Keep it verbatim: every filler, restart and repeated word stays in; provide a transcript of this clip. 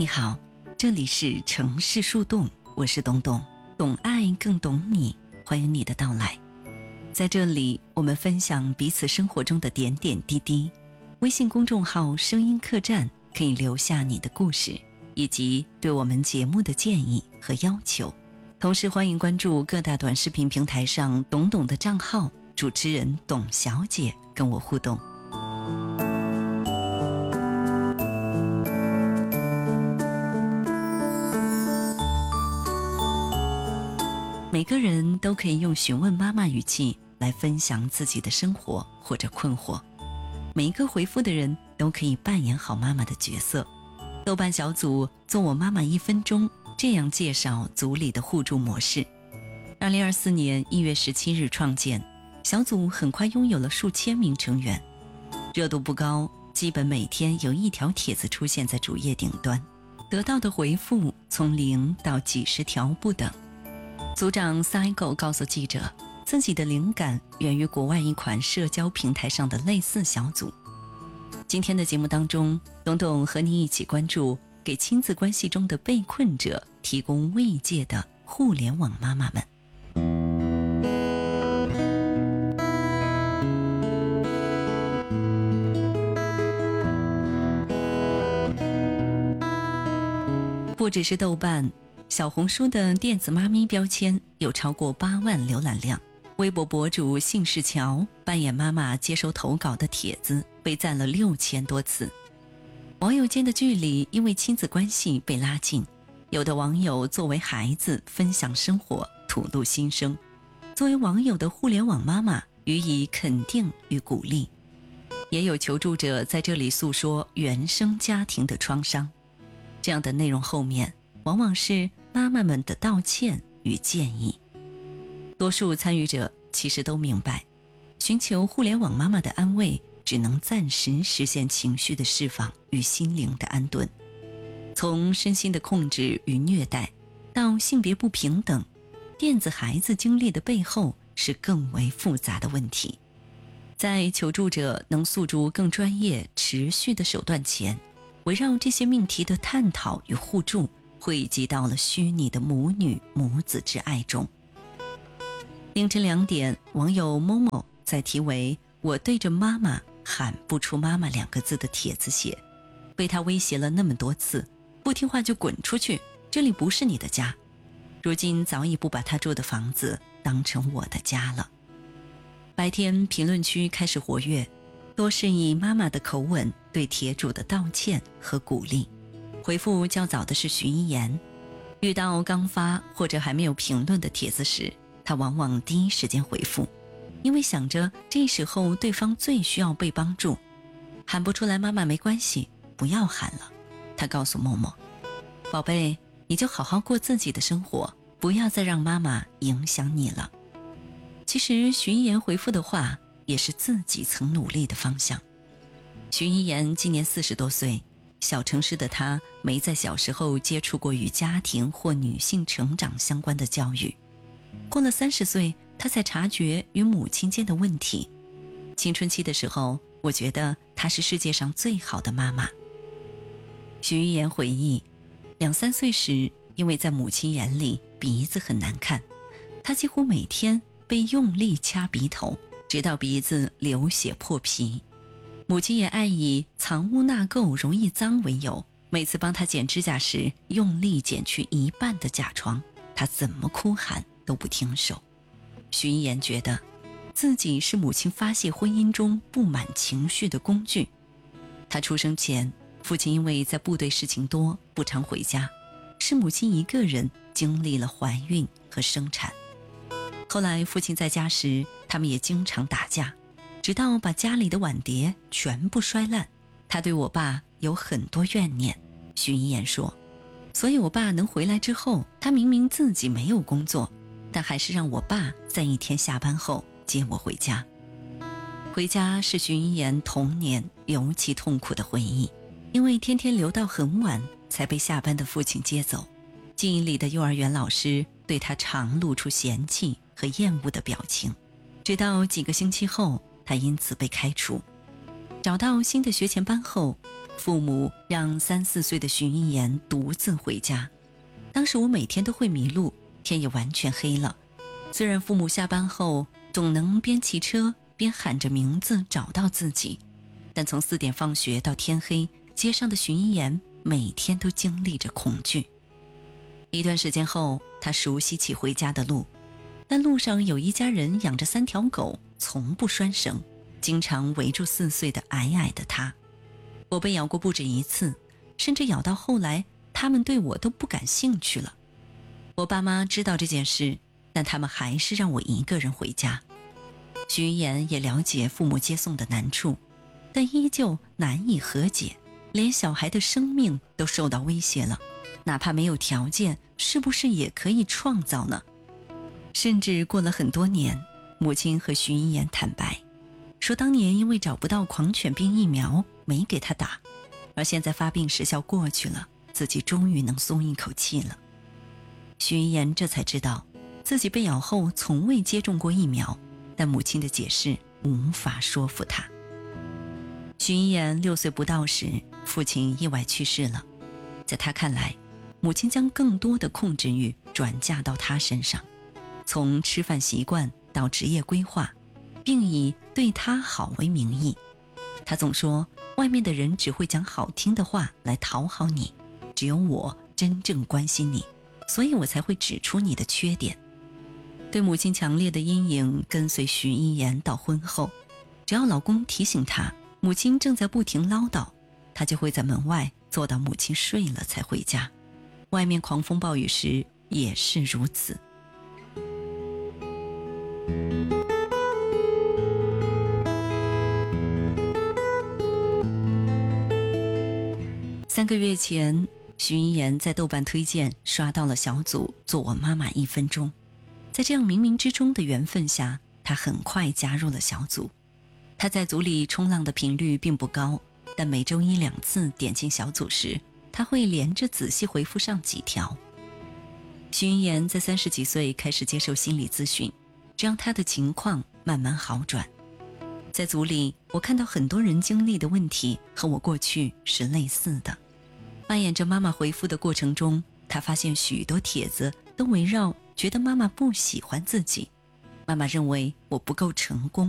你好，这里是城市树洞，我是董董，懂爱更懂你，欢迎你的到来。在这里，我们分享彼此生活中的点点滴滴。微信公众号声音客栈可以留下你的故事，以及对我们节目的建议和要求。同时欢迎关注各大短视频平台上董董的账号，主持人董小姐跟我互动。每个人都可以用询问妈妈语气来分享自己的生活或者困惑，每一个回复的人都可以扮演好妈妈的角色。豆瓣小组做我妈妈一分钟，这样介绍组里的互助模式。二零二四年一月十七日创建，小组很快拥有了数千名成员，热度不高，基本每天有一条帖子出现在主页顶端，得到的回复从零到几十条不等。组长 Cycle 告诉记者，自己的灵感源于国外一款社交平台上的类似小组。今天的节目当中，董董和你一起关注给亲子关系中的被困者提供慰藉的互联网妈妈们。不只是豆瓣，小红书的电子妈咪标签有超过八万浏览量，微博博主姓氏乔扮演妈妈接收投稿的帖子被赞了六千多次。网友间的距离因为亲子关系被拉近，有的网友作为孩子分享生活，吐露心声，作为网友的互联网妈妈予以肯定与鼓励，也有求助者在这里诉说原生家庭的创伤。这样的内容后面往往是妈妈们的道歉与建议。多数参与者其实都明白，寻求互联网妈妈的安慰只能暂时实现情绪的释放与心灵的安顿。从身心的控制与虐待到性别不平等，电子孩子经历的背后是更为复杂的问题。在求助者能诉诸更专业持续的手段前，围绕这些命题的探讨与互助汇集到了虚拟的母女母子之爱中。凌晨两点，网友某某在题为我对着妈妈喊不出妈妈两个字的帖子写，被他威胁了那么多次，不听话就滚出去，这里不是你的家。如今早已不把他住的房子当成我的家了。白天评论区开始活跃，多是以妈妈的口吻对帖主的道歉和鼓励。回复较早的是徐一言，遇到刚发或者还没有评论的帖子时，他往往第一时间回复，因为想着这时候对方最需要被帮助。喊不出来妈妈没关系，不要喊了。他告诉默默，宝贝，你就好好过自己的生活，不要再让妈妈影响你了。其实徐一言回复的话也是自己曾努力的方向。徐一言今年四十多岁，小城市的他没在小时候接触过与家庭或女性成长相关的教育。过了三十岁，他才察觉与母亲间的问题。青春期的时候，我觉得她是世界上最好的妈妈。徐一言回忆，两三岁时，因为在母亲眼里鼻子很难看，她几乎每天被用力掐鼻头，直到鼻子流血破皮。母亲也爱以藏污纳垢容易脏为由，每次帮她剪指甲时用力剪去一半的甲床，她怎么哭喊都不停手。徐一言觉得自己是母亲发泄婚姻中不满情绪的工具。他出生前，父亲因为在部队事情多，不常回家，是母亲一个人经历了怀孕和生产。后来父亲在家时，他们也经常打架，直到把家里的碗碟全部摔烂。他对我爸有很多怨念，徐一言说，所以我爸能回来之后，他明明自己没有工作，但还是让我爸在一天下班后接我回家。回家是徐一言童年尤其痛苦的回忆，因为天天留到很晚才被下班的父亲接走。记忆里的幼儿园老师对他常露出嫌弃和厌恶的表情，直到几个星期后，他因此被开除。 找到新的学前班后，父母让三四岁的徐一言独自回家。当时我每天都会迷路，天也完全黑了。虽然父母下班后总能边骑车边喊着名字找到自己，但从四点放学到天黑，街上的徐一言每天都经历着恐惧。一段时间后，他熟悉起回家的路，但路上有一家人养着三条狗，从不拴绳，经常围住四岁的矮矮的他。我被咬过不止一次，甚至咬到后来他们对我都不感兴趣了。我爸妈知道这件事，但他们还是让我一个人回家。徐一言也了解父母接送的难处，但依旧难以和解，连小孩的生命都受到威胁了，哪怕没有条件，是不是也可以创造呢？甚至过了很多年，母亲和徐一言坦白，说当年因为找不到狂犬病疫苗，没给他打，而现在发病时效过去了，自己终于能松一口气了。徐一言这才知道，自己被咬后从未接种过疫苗，但母亲的解释无法说服他。徐一言六岁不到时，父亲意外去世了。在他看来，母亲将更多的控制欲转嫁到他身上，从吃饭习惯到职业规划，并以对他好为名义。他总说，外面的人只会讲好听的话来讨好你，只有我真正关心你，所以我才会指出你的缺点。对母亲强烈的阴影跟随徐一言到婚后，只要老公提醒她母亲正在不停唠叨，她就会在门外坐到母亲睡了才回家。外面狂风暴雨时也是如此。三个月前，徐一言在豆瓣推荐刷到了小组做我妈妈一分钟。在这样冥冥之中的缘分下，他很快加入了小组。他在组里冲浪的频率并不高，但每周一两次点进小组时，他会连着仔细回复上几条。徐一言在三十几岁开始接受心理咨询，这让他的情况慢慢好转。在组里，我看到很多人经历的问题和我过去是类似的。扮演着妈妈回复的过程中，他发现许多帖子都围绕觉得妈妈不喜欢自己，妈妈认为我不够成功，